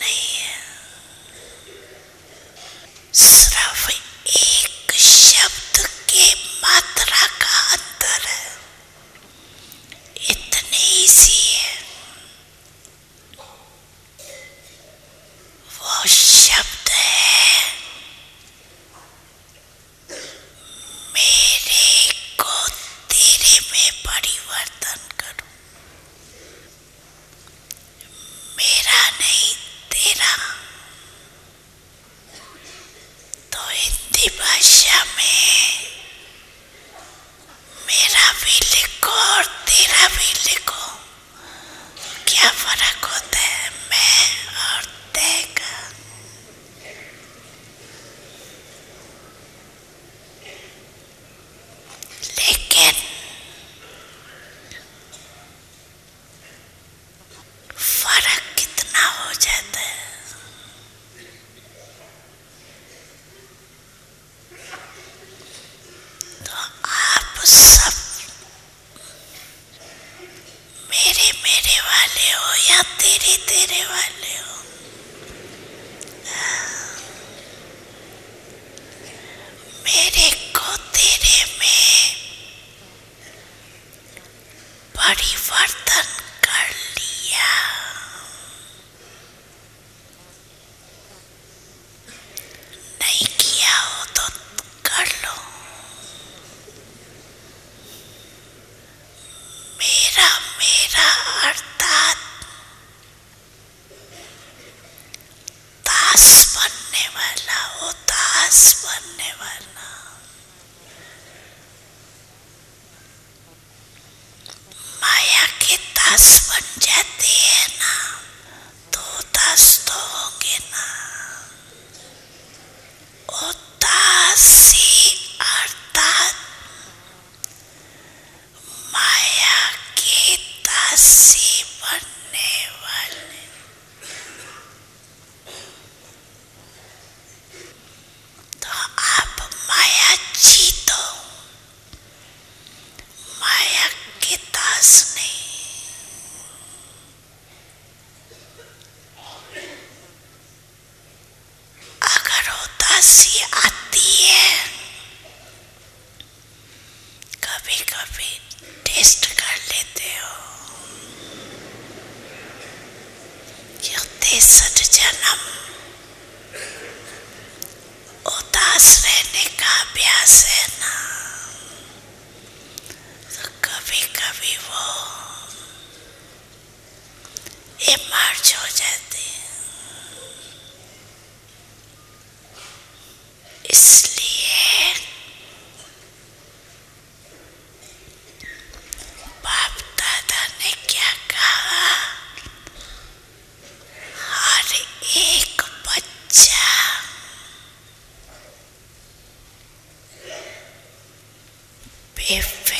नहीं है, सिर्फ एक शब्द के मात्रा का अंतर है, इतनी ही सी है। वो शब्द है मेरे को तेरे में परिवर्तन करो, मेरा नहीं तेरा। तो हिंदी भाषा में मेरा भी लिखो और तेरा भी लिखो, क्या फर्क होता है मैं और तय का? लेकिन फर्क कितना हो जाता है। तो आप सब मेरे मेरे वाले हो या तेरे तेरे वाले हो, मेरे को तेरे में परिवर्तन कर लिया। नहीं किया हो तो कर लो। मेरा मेरा अर्थात दास बनने वाला हो, दास बनने वाला। माया के दास बन जाते हैं ना, तो दास तो होंगे ना। ओ दासी अर्थात माया के दासी बनने वाले। तो आप माया जीतो, माया के दास नहीं। अगर उदासी आती है, कभी कभी टेस्ट कर लेते हो, ये 63 जन्म उदास रहने का अभ्यास है ना, तो कभी कभी वो इमर्ज हो जाते हैं। इसलिए बाप दादा ने क्या कहा, हर एक बच्चा बेफिक्र